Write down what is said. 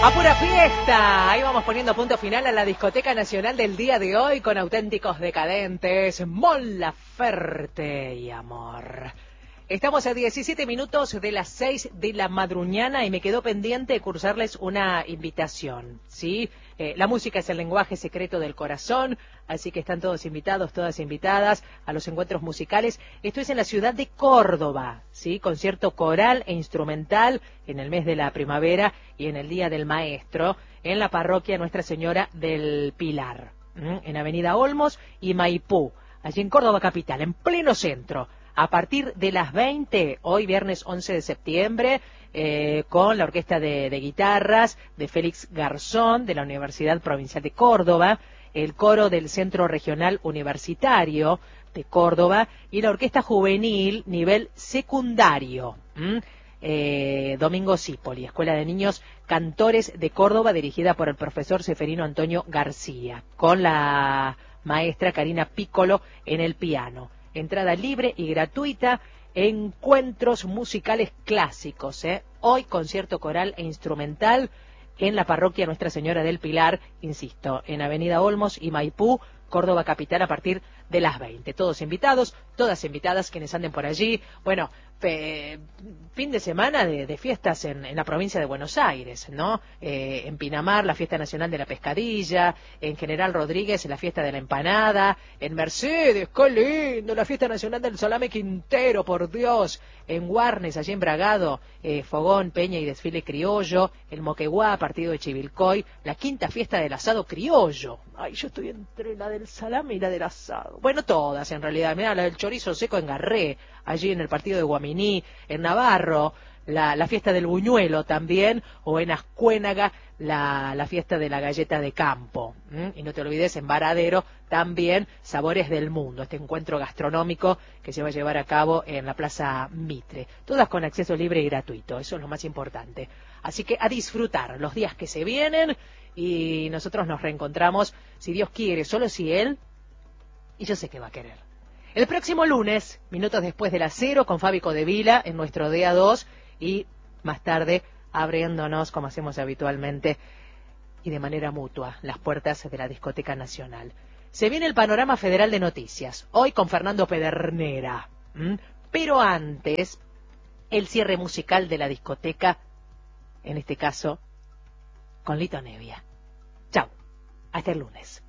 A pura fiesta, ahí vamos poniendo punto final a la discoteca nacional del día de hoy con auténticos decadentes, Mon Laferte y Amor. Estamos a 17 minutos de las 6 de la madruñana y me quedó pendiente cursarles una invitación, ¿sí? La música es el lenguaje secreto del corazón, así que están todos invitados, todas invitadas a los encuentros musicales. Esto es en la ciudad de Córdoba, ¿sí? Concierto coral e instrumental en el mes de la primavera y en el Día del Maestro, en la parroquia Nuestra Señora del Pilar, en Avenida Olmos y Maipú, allí en Córdoba capital, en pleno centro. A partir de las 20, hoy viernes 11 de septiembre, con la orquesta de guitarras de Félix Garzón, de la Universidad Provincial de Córdoba, el coro del Centro Regional Universitario de Córdoba y la orquesta juvenil nivel secundario. Domingo Cipoli, Escuela de Niños Cantores de Córdoba, dirigida por el profesor Seferino Antonio García, con la maestra Karina Piccolo en el piano. Entrada libre y gratuita, encuentros musicales clásicos, Hoy concierto coral e instrumental en la parroquia Nuestra Señora del Pilar, insisto, en Avenida Olmos y Maipú, Córdoba capital, a partir de las 20. Todos invitados, todas invitadas, quienes anden por allí. Bueno, fin de semana de fiestas en la provincia de Buenos Aires, ¿no? En Pinamar, la fiesta nacional de la pescadilla, en General Rodríguez, la fiesta de la empanada, en Mercedes, qué lindo, la fiesta nacional del salame Quintero, por Dios, en Warnes, allí en Bragado, fogón, peña y desfile criollo, en Moquegua, partido de Chivilcoy, la quinta fiesta del asado criollo. Ay, yo estoy entre la del salame y la del asado. Bueno, todas en realidad. Mirá, la del chorizo seco en Garré, allí en el partido de Guaminí, en Navarro, la fiesta del buñuelo también, o en Ascuénaga, la fiesta de la galleta de campo. Y no te olvides, en Varadero también Sabores del Mundo, este encuentro gastronómico que se va a llevar a cabo en la Plaza Mitre. Todas con acceso libre y gratuito, eso es lo más importante. Así que a disfrutar los días que se vienen y nosotros nos reencontramos, si Dios quiere, solo si Él, y yo sé que va a querer. El próximo lunes, minutos después de las 0, con Fabi Codevila en nuestro día 2 y más tarde abriéndonos, como hacemos habitualmente, y de manera mutua, las puertas de la Discoteca Nacional. Se viene el panorama federal de noticias, hoy con Fernando Pedernera. Pero antes, el cierre musical de la discoteca, en este caso, con Lito Nevia. Chau, hasta el lunes.